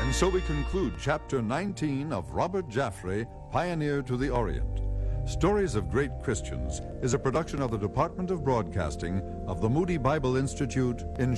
And so we conclude Chapter 19 of Robert Jaffray, Pioneer to the Orient. Stories of Great Christians is a production of the Department of Broadcasting of the Moody Bible Institute in